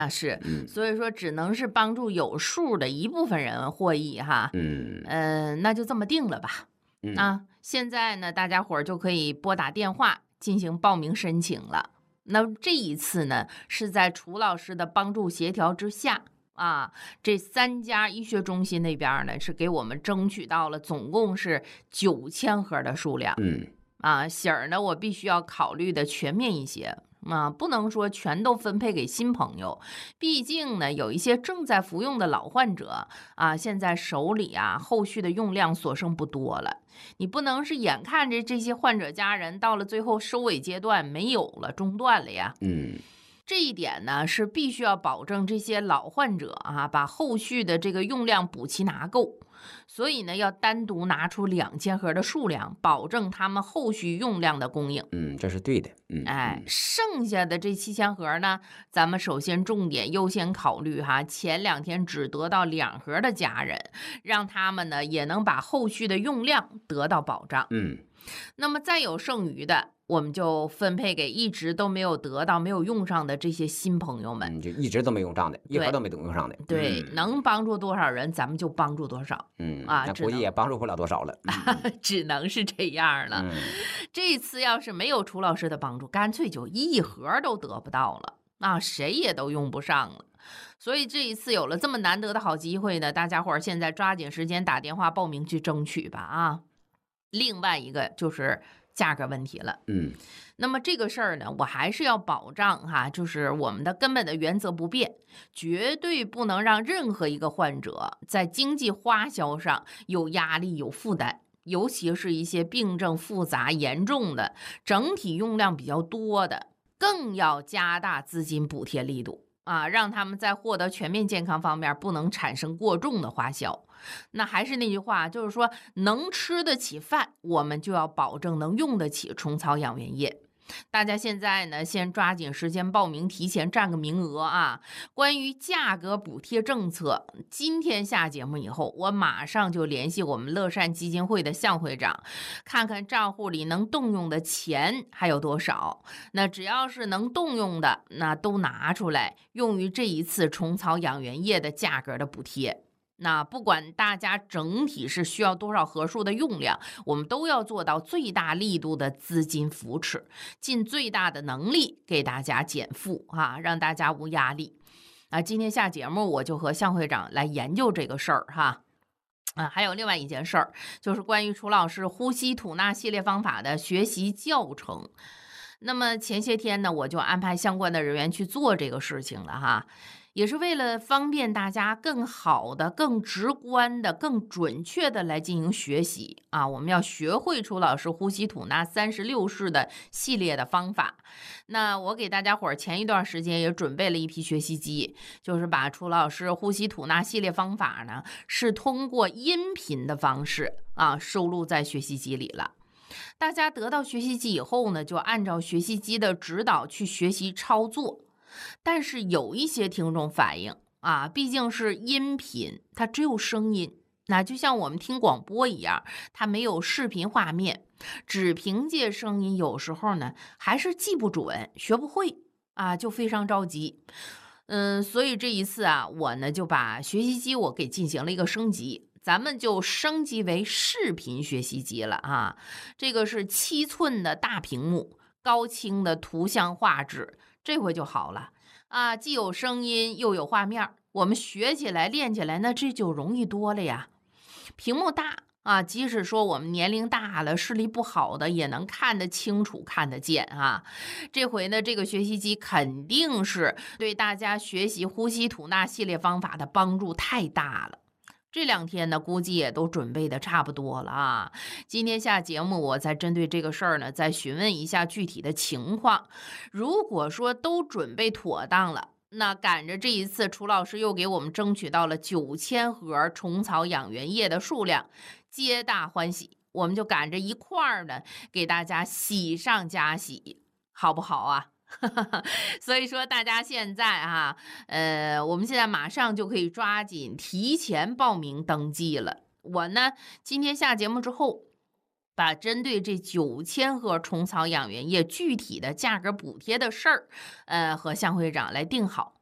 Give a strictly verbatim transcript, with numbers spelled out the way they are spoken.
啊，是， 嗯所以说只能是帮助有数的一部分人获益哈。 嗯呃，那就这么定了吧。 嗯啊，现在呢，大家伙儿就可以拨打电话进行报名申请了。那这一次呢，是在楚老师的帮助协调之下啊，这三家医学中心那边呢，是给我们争取到了总共是九千盒的数量。 嗯啊，喜儿呢，我必须要考虑的全面一些啊，不能说全都分配给新朋友，毕竟呢，有一些正在服用的老患者啊，现在手里啊，后续的用量所剩不多了。你不能是眼看着这些患者家人到了最后收尾阶段没有了，中断了呀。 嗯这一点呢，是必须要保证这些老患者啊，把后续的这个用量补齐拿够。所以呢，要单独拿出两千盒的数量，保证他们后续用量的供应。 嗯，这是对的。嗯哎， 嗯剩下的这七千盒呢，咱们首先重点优先考虑哈，前两天只得到两盒的家人，让他们呢也能把后续的用量得到保障。 嗯那么再有剩余的，我们就分配给一直都没有得到、没有用上的这些新朋友们。 嗯，就一直都没用上的，一盒都没用上的。 对， 嗯能帮助多少人，咱们就帮助多少嗯， 啊， 那估计只能也帮助不了多少了。嗯只能是这样了。 嗯这次要是没有楚老师的帮助，干脆就一盒都得不到了，啊，谁也都用不上了。所以这一次有了这么难得的好机会呢，大家伙儿现在抓紧时间打电话报名去争取吧啊！另外一个就是价格问题了。 嗯那么这个事儿呢，我还是要保障哈，就是我们的根本的原则不变，绝对不能让任何一个患者在经济花销上有压力、有负担，尤其是一些病症复杂、严重的、整体用量比较多的，更要加大资金补贴力度啊，让他们在获得全面健康方面不能产生过重的花销。那还是那句话，就是说能吃得起饭，我们就要保证能用得起虫草养元液。大家现在呢，先抓紧时间报名，提前占个名额啊！关于价格补贴政策，今天下节目以后，我马上就联系我们乐善基金会的向会长，看看账户里能动用的钱还有多少。那只要是能动用的，那都拿出来，用于这一次虫草养元液的价格的补贴。那不管大家整体是需要多少盒数的用量，我们都要做到最大力度的资金扶持，尽最大的能力给大家减负啊，让大家无压力。啊，今天下节目我就和向会长来研究这个事儿哈。啊，还有另外一件事儿，就是关于楚老师呼吸吐纳系列方法的学习教程。那么前些天呢，我就安排相关的人员去做这个事情了哈。也是为了方便大家更好的、更直观的、更准确的来进行学习啊，我们要学会楚老师呼吸吐纳三十六式的系列的方法。那我给大家伙儿前一段时间也准备了一批学习机，就是把楚老师呼吸吐纳系列方法呢，是通过音频的方式啊收录在学习机里了。大家得到学习机以后呢，就按照学习机的指导去学习操作。但是有一些听众反映啊，毕竟是音频，它只有声音，那就像我们听广播一样，它没有视频画面，只凭借声音，有时候呢还是记不准、学不会啊，就非常着急。嗯，所以这一次啊，我呢就把学习机我给进行了一个升级，咱们就升级为视频学习机了啊。这个是七寸的大屏幕，高清的图像画质。这回就好了啊，既有声音又有画面，我们学起来练起来那这就容易多了呀。屏幕大啊，即使说我们年龄大了视力不好的也能看得清楚看得见啊。这回呢这个学习机肯定是对大家学习呼吸吐纳系列方法的帮助太大了。这两天呢，估计也都准备的差不多了啊。今天下节目，我再针对这个事儿呢，再询问一下具体的情况。如果说都准备妥当了，那赶着这一次，楚老师又给我们争取到了九千盒虫草养元液的数量，皆大欢喜。我们就赶着一块儿呢，给大家喜上加喜，好不好啊？所以说大家现在啊，呃，我们现在马上就可以抓紧提前报名登记了。我呢，今天下节目之后，把针对这九千盒虫草养元液具体的价格补贴的事儿，呃，和向会长来定好。